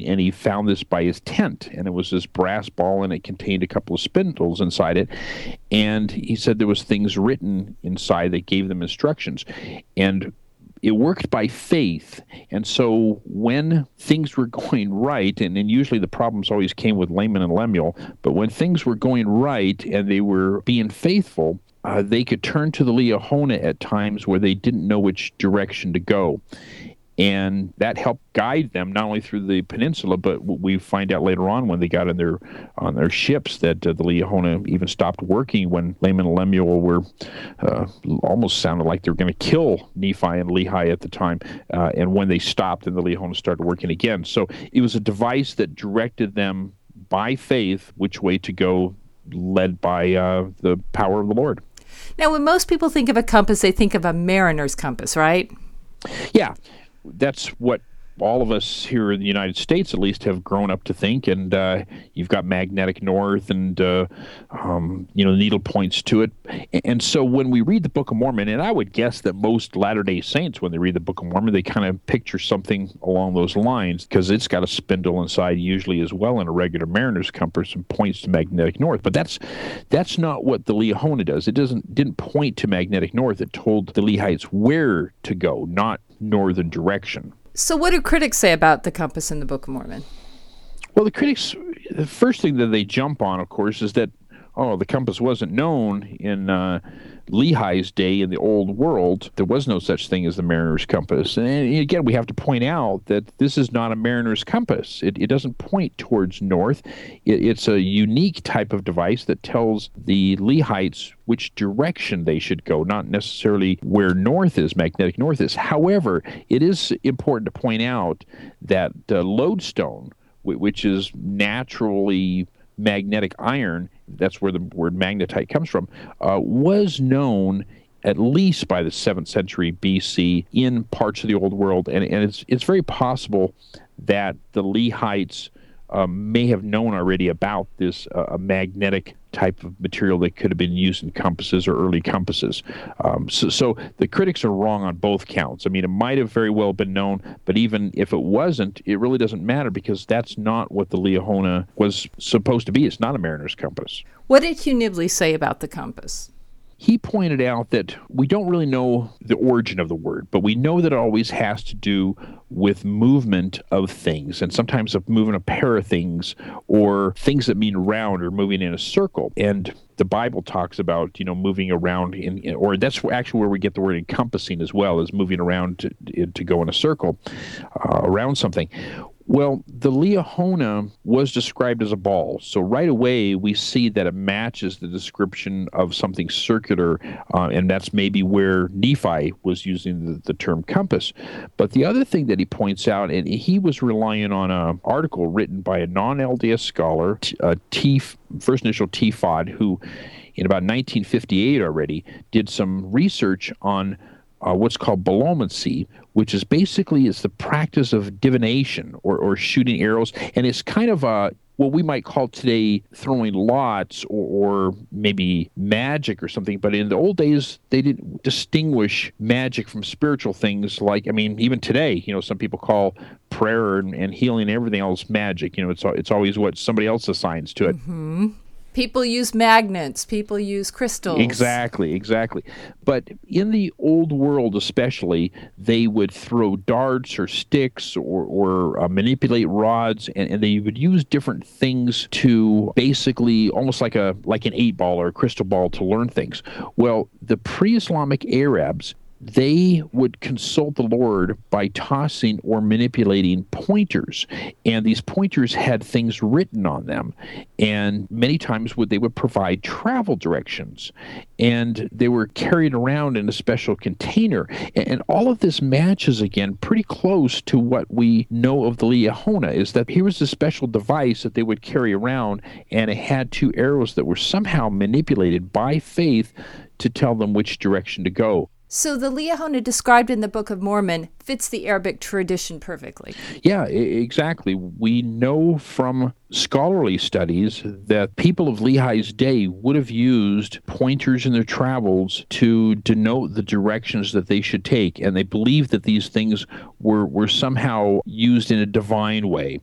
and he found this by his tent, and it was this brass ball, and it contained a couple of spindles inside it, and he said there was things written inside that gave them instructions, and it worked by faith. And so when things were going right, and usually the problems always came with Laman and Lemuel, but when things were going right and they were being faithful, they could turn to the Liahona at times where they didn't know which direction to go. And that helped guide them not only through the peninsula, but we find out later on when they got on their ships that the Liahona even stopped working when Laman and Lemuel were almost sounded like they were going to kill Nephi and Lehi at the time. And when they stopped, and the Liahona started working again. So it was a device that directed them by faith which way to go, led by the power of the Lord. Now, when most people think of a compass, they think of a mariner's compass, right? Yeah. That's what all of us here in the United States, at least, have grown up to think. And you've got magnetic north and, needle points to it. And so when we read the Book of Mormon, and I would guess that most Latter-day Saints, when they read the Book of Mormon, they kind of picture something along those lines, because it's got a spindle inside usually as well in a regular mariner's compass and points to magnetic north. But that's not what the Liahona does. It didn't point to magnetic north. It told the Lehites where to go, not northern direction. So what do critics say about the compass in the Book of Mormon? Well, the critics, the first thing that they jump on, of course, is that, the compass wasn't known in Lehi's day in the Old World. There was no such thing as the mariner's compass. And again, we have to point out that this is not a mariner's compass. It doesn't point towards north. It's a unique type of device that tells the Lehites which direction they should go, not necessarily where north is, magnetic north is. However, it is important to point out that lodestone, which is naturally magnetic iron, that's where the word magnetite comes from, was known at least by the 7th century BC in parts of the Old World. And it's very possible that the Lehites may have known already about this magnetic type of material that could have been used in compasses or early compasses. So the critics are wrong on both counts. I mean, it might have very well been known, but even if it wasn't, it really doesn't matter, because that's not what the Liahona was supposed to be. It's not a mariner's compass. What did Hugh Nibley say about the compass? He pointed out that we don't really know the origin of the word, but we know that it always has to do with movement of things, and sometimes of moving a pair of things, or things that mean round or moving in a circle. And the Bible talks about, moving around or that's actually where we get the word encompassing as well, as moving around to go in a circle around something. Well, the Liahona was described as a ball, so right away we see that it matches the description of something circular, and that's maybe where Nephi was using the term compass. But the other thing that he points out, and he was relying on an article written by a non-LDS scholar, first initial T-Fod, who in about 1958 already did some research on what's called bolomancy, which is basically the practice of divination or shooting arrows. And it's kind of what we might call today throwing lots or maybe magic or something. But in the old days, they didn't distinguish magic from spiritual things. Like, even today, some people call prayer and healing and everything else magic. It's always what somebody else assigns to it. Mm-hmm. People use magnets. People use crystals. Exactly. But in the Old World especially, they would throw darts or sticks or manipulate rods, and they would use different things to basically almost like an 8-ball or a crystal ball to learn things. Well, the pre-Islamic Arabs, they would consult the Lord by tossing or manipulating pointers, and these pointers had things written on them, and many times they would provide travel directions, and they were carried around in a special container, and all of this matches again pretty close to what we know of the Liahona, is that here was a special device that they would carry around, and it had 2 arrows that were somehow manipulated by faith to tell them which direction to go. So the Liahona described in the Book of Mormon fits the Arabic tradition perfectly. Yeah, exactly. We know from scholarly studies that people of Lehi's day would have used pointers in their travels to denote the directions that they should take, and they believed that these things were somehow used in a divine way.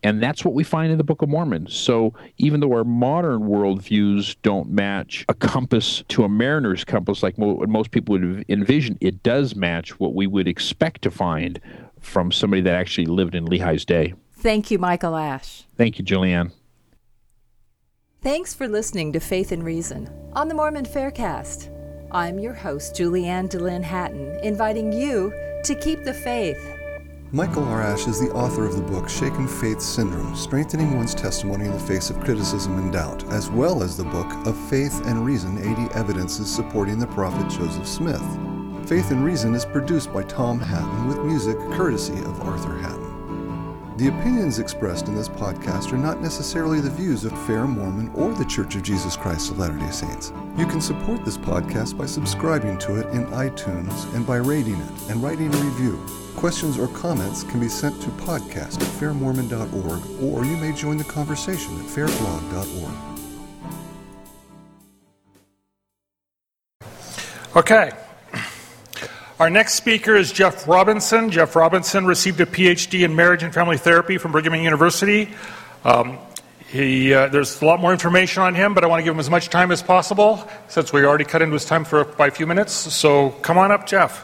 And that's what we find in the Book of Mormon. So even though our modern worldviews don't match a compass to a mariner's compass like what most people would envision, it does match what we would expect to find from somebody that actually lived in Lehi's day. Thank you, Michael Ash. Thank you, Julianne. Thanks for listening to Faith and Reason on the Mormon Faircast. I'm your host, Julianne DeLynn Hatton, inviting you to keep the faith. Michael R. Ash is the author of the book Shaken Faith Syndrome, Strengthening One's Testimony in the Face of Criticism and Doubt, as well as the book Of Faith and Reason, 80 Evidences Supporting the Prophet Joseph Smith. Faith and Reason is produced by Tom Hatton with music courtesy of Arthur Hatton. The opinions expressed in this podcast are not necessarily the views of Fair Mormon or the Church of Jesus Christ of Latter-day Saints. You can support this podcast by subscribing to it in iTunes and by rating it and writing a review. Questions or comments can be sent to podcast@fairmormon.org, or you may join the conversation at fairblog.org. Okay. Our next speaker is Jeff Robinson. Jeff Robinson received a PhD in marriage and family therapy from Brigham Young University. There's a lot more information on him, but I want to give him as much time as possible since we already cut into his time by a few minutes. So come on up, Jeff.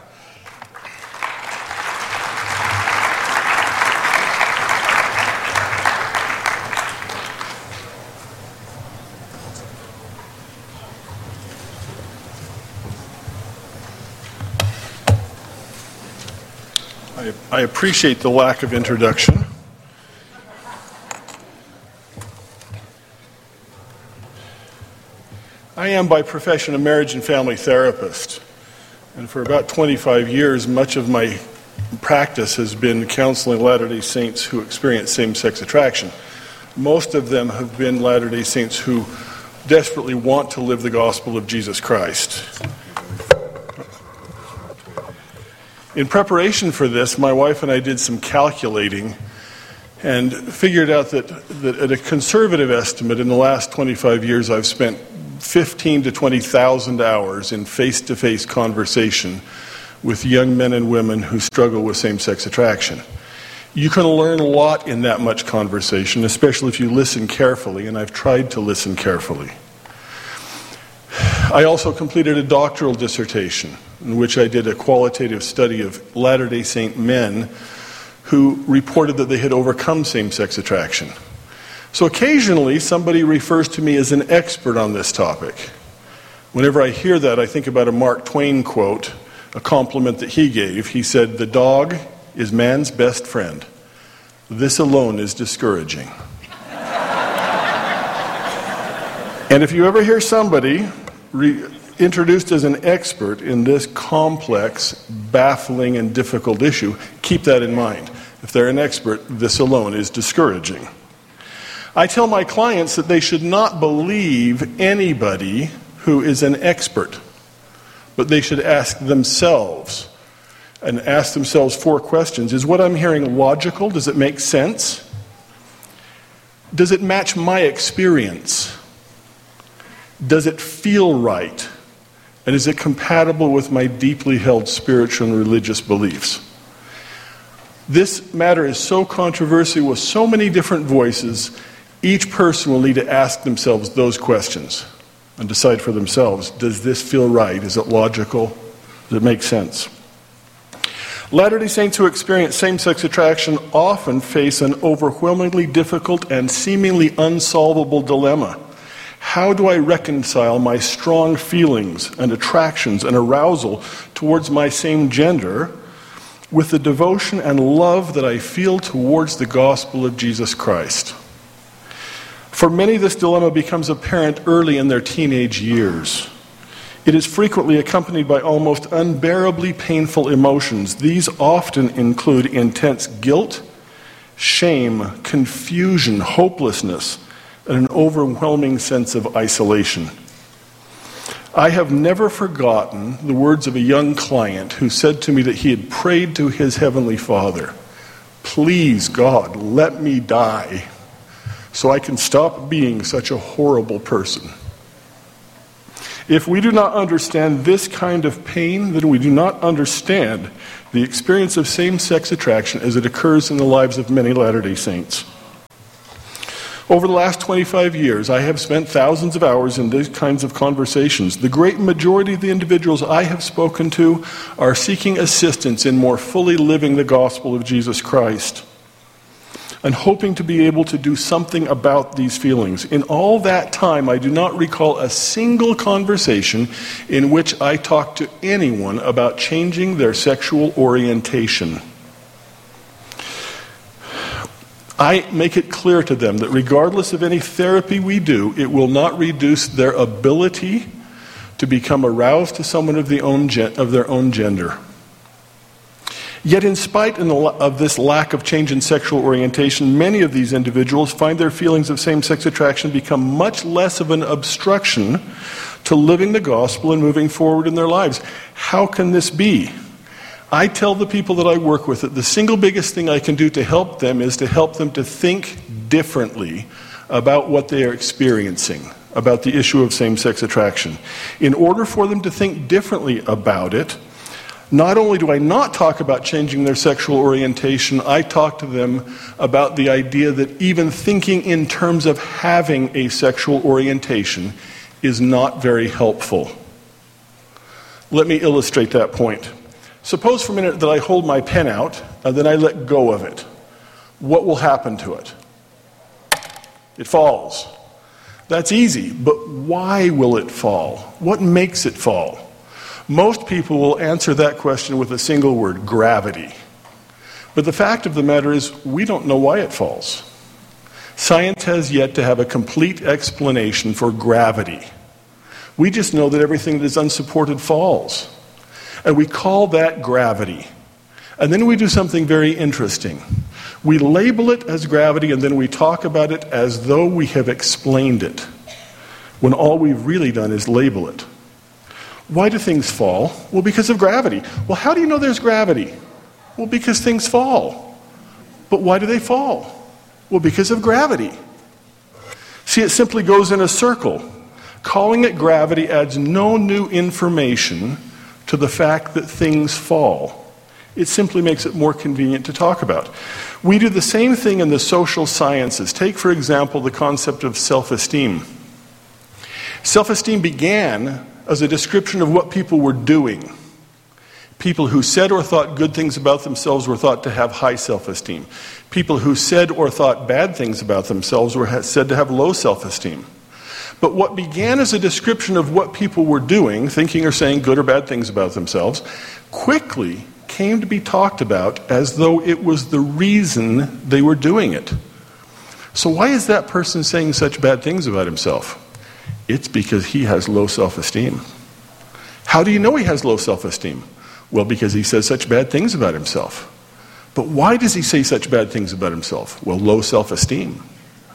I appreciate the lack of introduction. I am by profession a marriage and family therapist, and for about 25 years much of my practice has been counseling Latter-day Saints who experience same-sex attraction. Most of them have been Latter-day Saints who desperately want to live the gospel of Jesus Christ. In preparation for this, my wife and I did some calculating and figured out that at a conservative estimate, in the last 25 years, I've spent 15,000 to 20,000 hours in face-to-face conversation with young men and women who struggle with same-sex attraction. You can learn a lot in that much conversation, especially if you listen carefully, and I've tried to listen carefully. I also completed a doctoral dissertation in which I did a qualitative study of Latter-day Saint men who reported that they had overcome same-sex attraction. So occasionally somebody refers to me as an expert on this topic. Whenever I hear that, I think about a Mark Twain quote, a compliment that he gave. He said, "The dog is man's best friend. This alone is discouraging." And if you ever hear somebody introduced as an expert in this complex, baffling, and difficult issue, keep that in mind. If they're an expert, this alone is discouraging. I tell my clients that they should not believe anybody who is an expert, but they should ask themselves four questions. Is what I'm hearing logical? Does it make sense? Does it match my experience? Does it feel right? And is it compatible with my deeply held spiritual and religious beliefs? This matter is so controversial with so many different voices, each person will need to ask themselves those questions and decide for themselves, does this feel right? Is it logical? Does it make sense? Latter-day Saints who experience same-sex attraction often face an overwhelmingly difficult and seemingly unsolvable dilemma. How do I reconcile my strong feelings and attractions and arousal towards my same gender with the devotion and love that I feel towards the gospel of Jesus Christ? For many, this dilemma becomes apparent early in their teenage years. It is frequently accompanied by almost unbearably painful emotions. These often include intense guilt, shame, confusion, hopelessness, and an overwhelming sense of isolation. I have never forgotten the words of a young client who said to me that he had prayed to his Heavenly Father, "Please, God, let me die so I can stop being such a horrible person." If we do not understand this kind of pain, then we do not understand the experience of same-sex attraction as it occurs in the lives of many Latter-day Saints. Over the last 25 years, I have spent thousands of hours in these kinds of conversations. The great majority of the individuals I have spoken to are seeking assistance in more fully living the gospel of Jesus Christ and hoping to be able to do something about these feelings. In all that time, I do not recall a single conversation in which I talked to anyone about changing their sexual orientation. I make it clear to them that regardless of any therapy we do, it will not reduce their ability to become aroused to someone of their own gender. Yet in spite of this lack of change in sexual orientation, many of these individuals find their feelings of same-sex attraction become much less of an obstruction to living the gospel and moving forward in their lives. How can this be? I tell the people that I work with that the single biggest thing I can do to help them is to help them to think differently about what they are experiencing, about the issue of same-sex attraction. In order for them to think differently about it, not only do I not talk about changing their sexual orientation, I talk to them about the idea that even thinking in terms of having a sexual orientation is not very helpful. Let me illustrate that point. Suppose for a minute that I hold my pen out and then I let go of it. What will happen to it? It falls. That's easy, but why will it fall? What makes it fall? Most people will answer that question with a single word: gravity. But the fact of the matter is, we don't know why it falls. Science has yet to have a complete explanation for gravity. We just know that everything that is unsupported falls. And we call that gravity. And then we do something very interesting. We label it as gravity, and then we talk about it as though we have explained it, when all we've really done is label it. Why do things fall? Well, because of gravity. Well, how do you know there's gravity? Well, because things fall. But why do they fall? Well, because of gravity. See, it simply goes in a circle. Calling it gravity adds no new information to the fact that things fall. It simply makes it more convenient to talk about. We do the same thing in the social sciences. Take, for example, the concept of self-esteem. Self-esteem began as a description of what people were doing. People who said or thought good things about themselves were thought to have high self-esteem. People who said or thought bad things about themselves were said to have low self-esteem. But what began as a description of what people were doing, thinking or saying good or bad things about themselves, quickly came to be talked about as though it was the reason they were doing it. So why is that person saying such bad things about himself? It's because he has low self-esteem. How do you know he has low self-esteem? Well, because he says such bad things about himself. But why does he say such bad things about himself? Well, low self-esteem.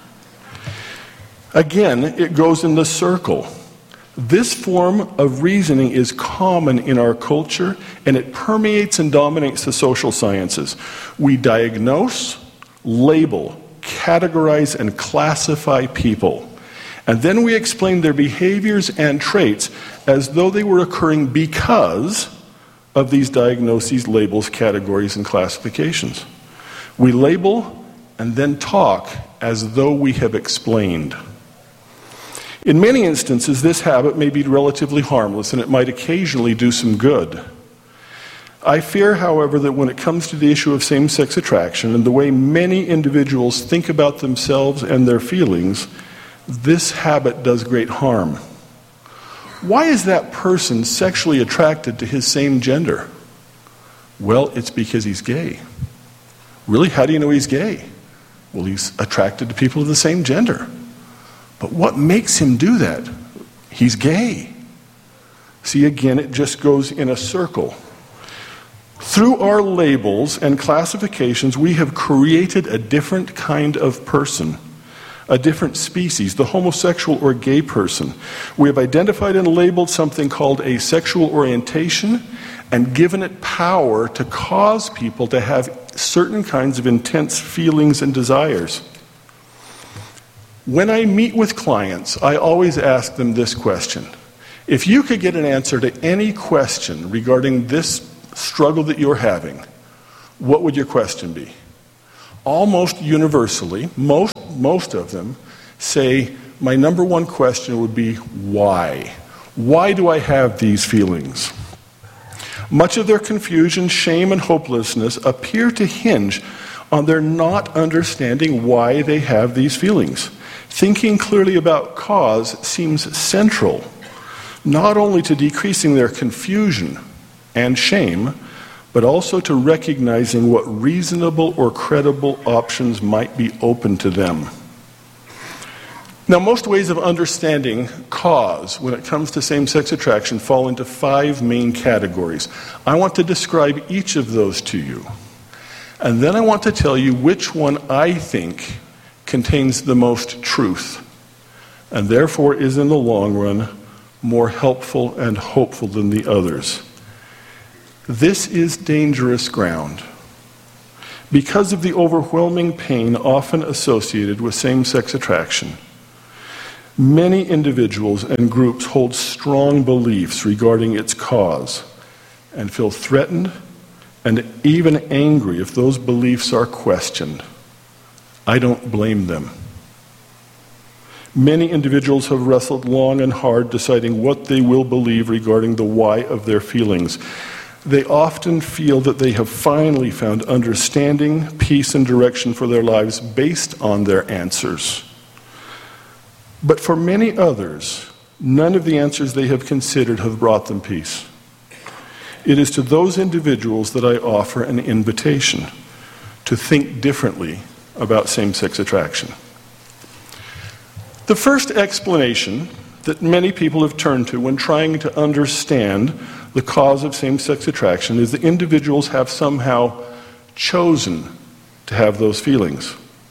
Again, it goes in the circle. This form of reasoning is common in our culture, and it permeates and dominates the social sciences. We diagnose, label, categorize, and classify people. And then we explain their behaviors and traits as though they were occurring because of these diagnoses, labels, categories, and classifications. We label and then talk as though we have explained. In many instances, this habit may be relatively harmless, and it might occasionally do some good. I fear, however, that when it comes to the issue of same-sex attraction and the way many individuals think about themselves and their feelings, this habit does great harm. Why is that person sexually attracted to his same gender? Well, it's because he's gay. Really? How do you know he's gay? Well, he's attracted to people of the same gender. But what makes him do that? He's gay. See, again, it just goes in a circle. Through our labels and classifications, we have created a different kind of person, a different species, the homosexual or gay person. We have identified and labeled something called a sexual orientation and given it power to cause people to have certain kinds of intense feelings and desires. When I meet with clients, I always ask them this question. If you could get an answer to any question regarding this struggle that you're having, what would your question be? Almost universally, most of them say, my number one question would be, why? Why do I have these feelings? Much of their confusion, shame, and hopelessness appear to hinge on their not understanding why they have these feelings. Thinking clearly about cause seems central, not only to decreasing their confusion and shame, but also to recognizing what reasonable or credible options might be open to them. Now, most ways of understanding cause when it comes to same-sex attraction fall into 5 main categories. I want to describe each of those to you. And then I want to tell you which one I think contains the most truth, and therefore is in the long run more helpful and hopeful than the others. This is dangerous ground. Because of the overwhelming pain often associated with same-sex attraction, many individuals and groups hold strong beliefs regarding its cause and feel threatened and even angry if those beliefs are questioned. I don't blame them. Many individuals have wrestled long and hard deciding what they will believe regarding the why of their feelings. They often feel that they have finally found understanding, peace, and direction for their lives based on their answers. But for many others, none of the answers they have considered have brought them peace. It is to those individuals that I offer an invitation to think differently about same-sex attraction. The first explanation that many people have turned to when trying to understand the cause of same-sex attraction is that individuals have somehow chosen to have those feelings.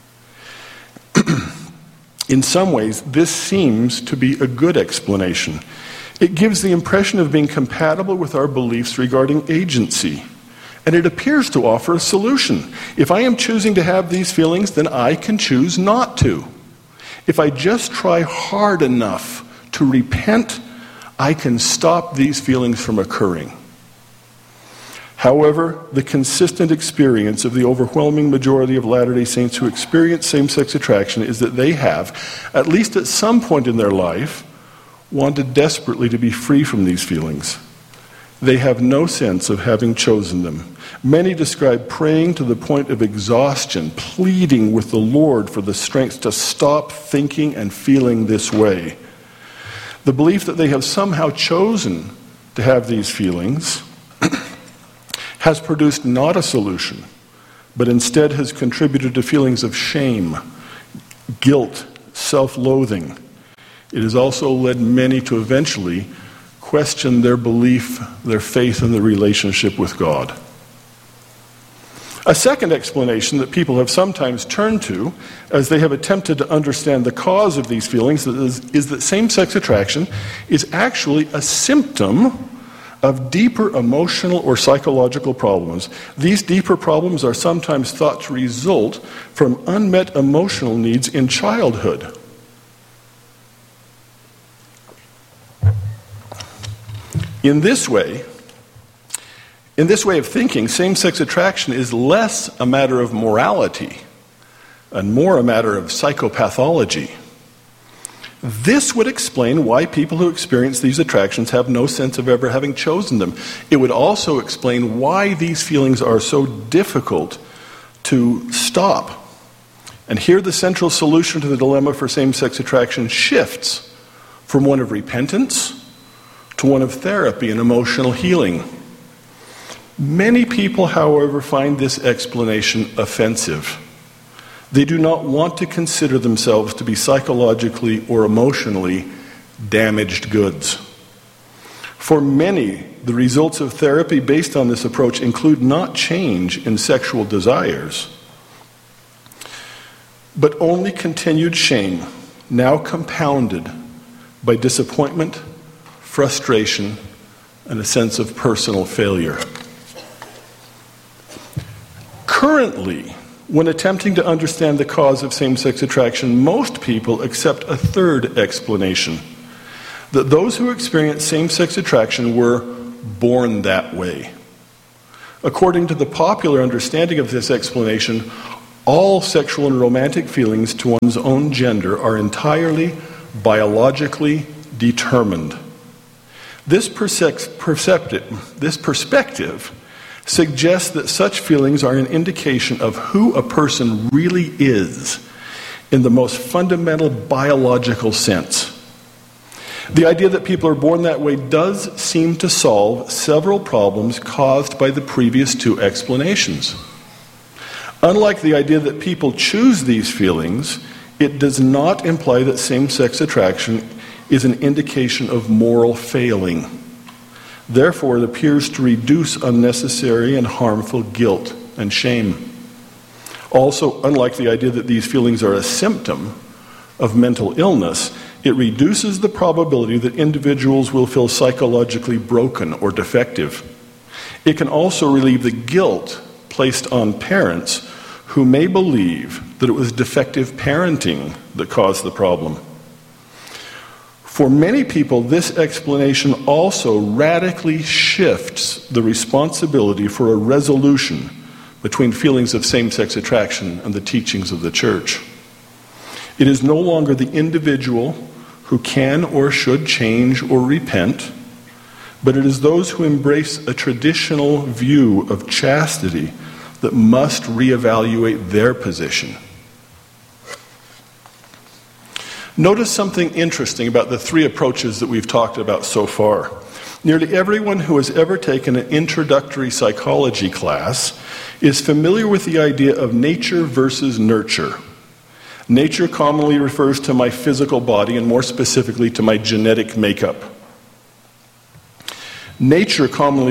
In some ways, this seems to be a good explanation. It gives the impression of being compatible with our beliefs regarding agency, and it appears to offer a solution. If I am choosing to have these feelings, then I can choose not to. If I just try hard enough to repent, I can stop these feelings from occurring. However, the consistent experience of the overwhelming majority of Latter-day Saints who experience same-sex attraction is that they have, at least at some point in their life, wanted desperately to be free from these feelings. They have no sense of having chosen them. Many describe praying to the point of exhaustion, pleading with the Lord for the strength to stop thinking and feeling this way. The belief that they have somehow chosen to have these feelings has produced not a solution, but instead has contributed to feelings of shame, guilt, self-loathing. It has also led many to eventually question their belief, their faith in the relationship with God. A second explanation that people have sometimes turned to as they have attempted to understand the cause of these feelings is that same-sex attraction is actually a symptom of deeper emotional or psychological problems. These deeper problems are sometimes thought to result from unmet emotional needs in childhood. In this way of thinking, same-sex attraction is less a matter of morality and more a matter of psychopathology. This would explain why people who experience these attractions have no sense of ever having chosen them. It would also explain why these feelings are so difficult to stop. And here the central solution to the dilemma for same-sex attraction shifts from one of repentance to one of therapy and emotional healing. Many people, however, find this explanation offensive. They do not want to consider themselves to be psychologically or emotionally damaged goods. For many, the results of therapy based on this approach include not change in sexual desires, but only continued shame, now compounded by disappointment, frustration, and a sense of personal failure. Currently, when attempting to understand the cause of same-sex attraction, most people accept a third explanation, that those who experience same-sex attraction were born that way. According to the popular understanding of this explanation, all sexual and romantic feelings to one's own gender are entirely biologically determined. This perspective suggests that such feelings are an indication of who a person really is in the most fundamental biological sense. The idea that people are born that way does seem to solve several problems caused by the previous two explanations. Unlike the idea that people choose these feelings, it does not imply that same-sex attraction is an indication of moral failing. Therefore, it appears to reduce unnecessary and harmful guilt and shame. Also, unlike the idea that these feelings are a symptom of mental illness, it reduces the probability that individuals will feel psychologically broken or defective. It can also relieve the guilt placed on parents who may believe that it was defective parenting that caused the problem. For many people, this explanation also radically shifts the responsibility for a resolution between feelings of same-sex attraction and the teachings of the church. It is no longer the individual who can or should change or repent, but it is those who embrace a traditional view of chastity that must reevaluate their position. Notice something interesting about the three approaches that we've talked about so far. Nearly everyone who has ever taken an introductory psychology class is familiar with the idea of nature versus nurture. Nature commonly refers to my physical body, and more specifically to my genetic makeup. Nurture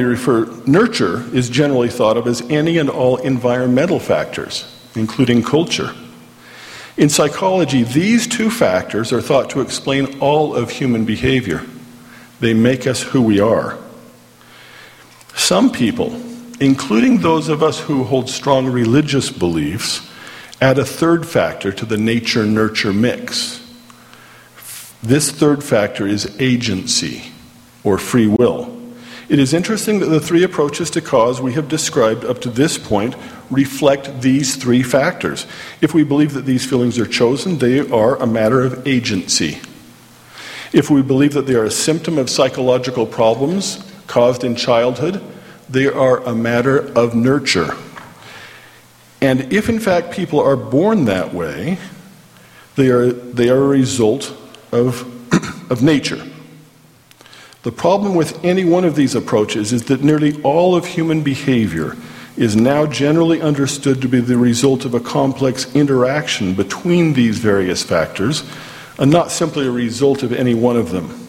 is generally thought of as any and all environmental factors, including culture. In psychology, these two factors are thought to explain all of human behavior. They make us who we are. Some people, including those of us who hold strong religious beliefs, add a third factor to the nature-nurture mix. This third factor is agency, or free will. It is interesting that the three approaches to cause we have described up to this point reflect these three factors. If we believe that these feelings are chosen, they are a matter of agency. If we believe that they are a symptom of psychological problems caused in childhood, they are a matter of nurture. And if in fact people are born that way, they are a result of nature. The problem with any one of these approaches is that nearly all of human behavior is now generally understood to be the result of a complex interaction between these various factors, and not simply a result of any one of them.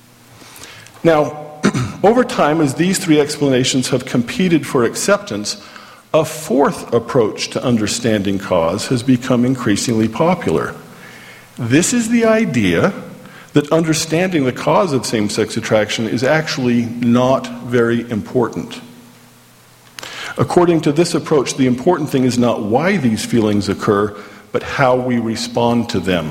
Now, over time, as these three explanations have competed for acceptance, a fourth approach to understanding cause has become increasingly popular. This is the idea that understanding the cause of same-sex attraction is actually not very important. According to this approach, the important thing is not why these feelings occur, but how we respond to them.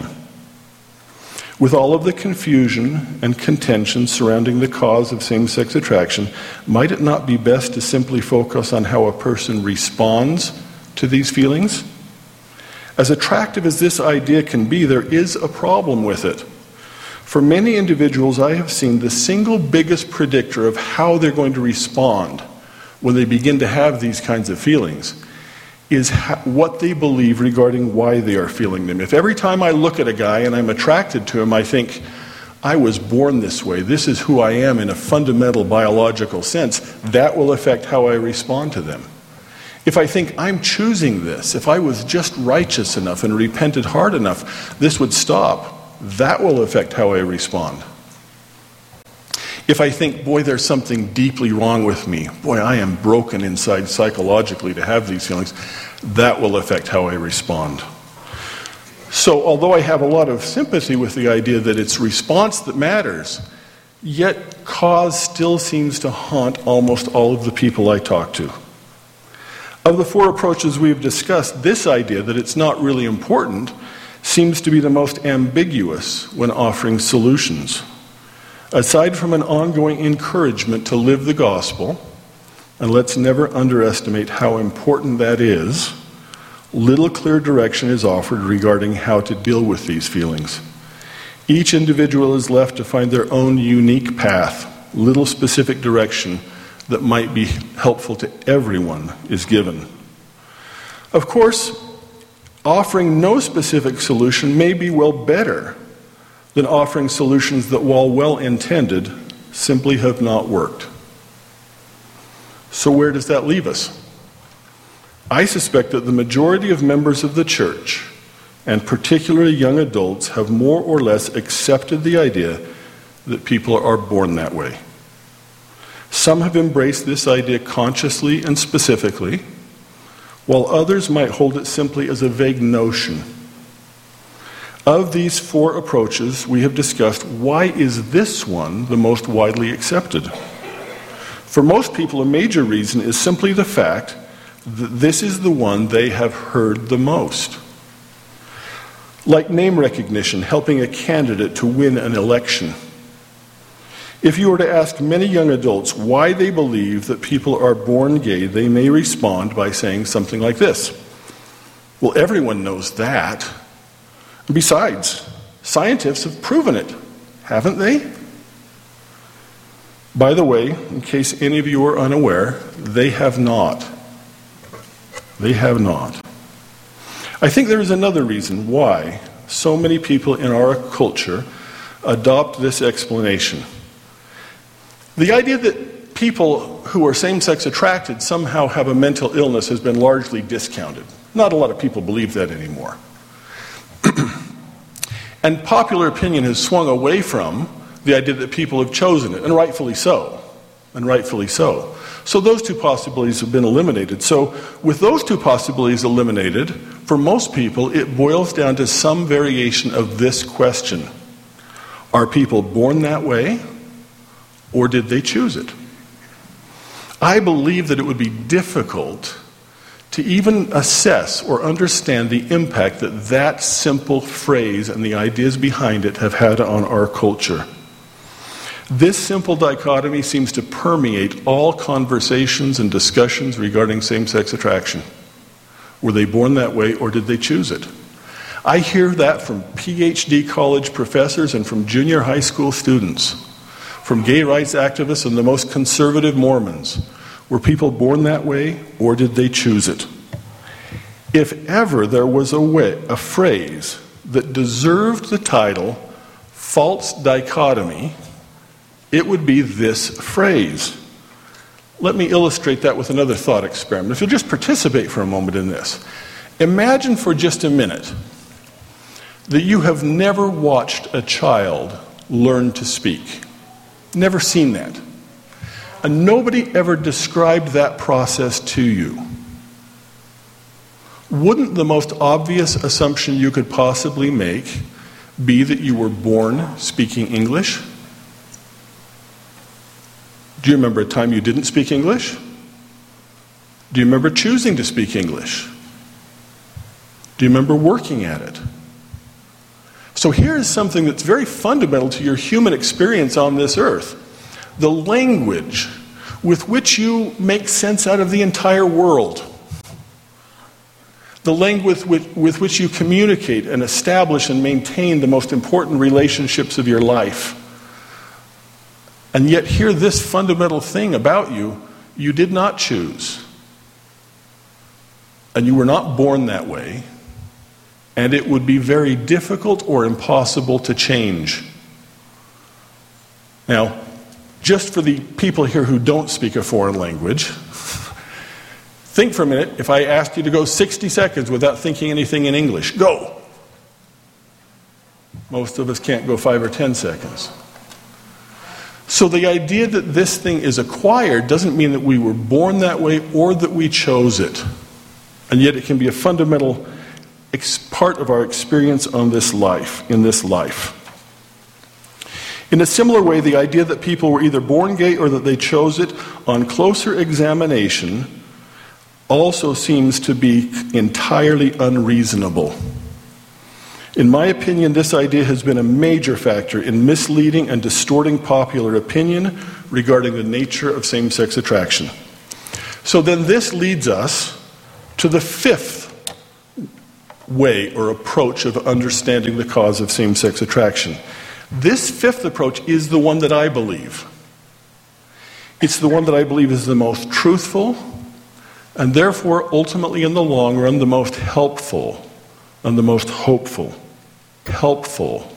With all of the confusion and contention surrounding the cause of same-sex attraction, might it not be best to simply focus on how a person responds to these feelings? As attractive as this idea can be, there is a problem with it. For many individuals, I have seen the single biggest predictor of how they're going to respond when they begin to have these kinds of feelings is what they believe regarding why they are feeling them. If every time I look at a guy and I'm attracted to him, I think, I was born this way, this is who I am in a fundamental biological sense, that will affect how I respond to them. If I think I'm choosing this, if I was just righteous enough and repented hard enough, this would stop, that will affect how I respond. If I think, boy, there's something deeply wrong with me, boy, I am broken inside psychologically to have these feelings, that will affect how I respond. So although I have a lot of sympathy with the idea that it's response that matters, yet cause still seems to haunt almost all of the people I talk to. Of the four approaches we've discussed, this idea that it's not really important seems to be the most ambiguous when offering solutions. Aside from an ongoing encouragement to live the gospel, and let's never underestimate how important that is, little clear direction is offered regarding how to deal with these feelings. Each individual is left to find their own unique path. Little specific direction that might be helpful to everyone is given. Of course, offering no specific solution may be well better than offering solutions that, while well intended, simply have not worked. So where does that leave us? I suspect that the majority of members of the church, and particularly young adults, have more or less accepted the idea that people are born that way. Some have embraced this idea consciously and specifically, while others might hold it simply as a vague notion. Of these four approaches we have discussed, why is this one the most widely accepted? For most people, a major reason is simply the fact that this is the one they have heard the most. Like name recognition, helping a candidate to win an election. If you were to ask many young adults why they believe that people are born gay, they may respond by saying something like this: well, everyone knows that. Besides, scientists have proven it, haven't they? By the way, in case any of you are unaware, they have not. They have not. I think there is another reason why so many people in our culture adopt this explanation. The idea that people who are same-sex attracted somehow have a mental illness has been largely discounted. Not a lot of people believe that anymore. And popular opinion has swung away from the idea that people have chosen it, and rightfully so. And rightfully so. So those two possibilities have been eliminated. So with those two possibilities eliminated, for most people it boils down to some variation of this question: are people born that way, or did they choose it? I believe that it would be difficult to even assess or understand the impact that that simple phrase and the ideas behind it have had on our culture. This simple dichotomy seems to permeate all conversations and discussions regarding same-sex attraction. Were they born that way, or did they choose it? I hear that from PhD college professors and from junior high school students, from gay rights activists and the most conservative Mormons. Were people born that way, or did they choose it? If ever there was a phrase that deserved the title false dichotomy, it would be this phrase. Let me illustrate that with another thought experiment. If you'll just participate for a moment in this. Imagine for just a minute that you have never watched a child learn to speak. Never seen that. And nobody ever described that process to you. Wouldn't the most obvious assumption you could possibly make be that you were born speaking English? Do you remember a time you didn't speak English? Do you remember choosing to speak English? Do you remember working at it? So here is something that's very fundamental to your human experience on this earth. The language with which you make sense out of the entire world. The language with which you communicate and establish and maintain the most important relationships of your life. And yet hear this fundamental thing about you: you did not choose. And you were not born that way. And it would be very difficult or impossible to change. Now, just for the people here who don't speak a foreign language, think for a minute if I asked you to go 60 seconds without thinking anything in English. Go! Most of us can't go 5 or 10 seconds. So the idea that this thing is acquired doesn't mean that we were born that way or that we chose it. And yet it can be a fundamental part of our experience in this life. In a similar way, the idea that people were either born gay or that they chose it, on closer examination, also seems to be entirely unreasonable. In my opinion, this idea has been a major factor in misleading and distorting popular opinion regarding the nature of same-sex attraction. So then this leads us to the fifth way or approach of understanding the cause of same-sex attraction. This fifth approach is the one that I believe. It's the one that I believe is the most truthful, and therefore, ultimately, in the long run, the most helpful and the most hopeful. Helpful